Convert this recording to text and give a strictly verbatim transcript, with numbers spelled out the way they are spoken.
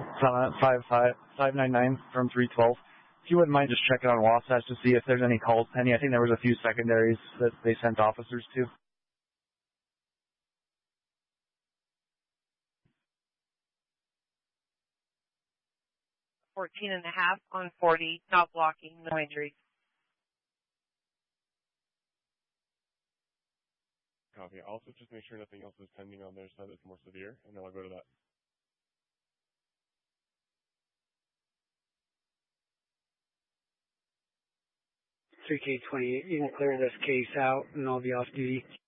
five five five nine nine from three twelve. If you wouldn't mind just checking on Wasatch to see if there's any calls pending. I think there was a few secondaries that they sent officers to. fourteen and a half on forty, not blocking, no injuries. Copy. Also, just make sure nothing else is pending on their side that's more severe, and then I'll go to that. three K twenty-eight, you can clear this case out, and I'll be off duty.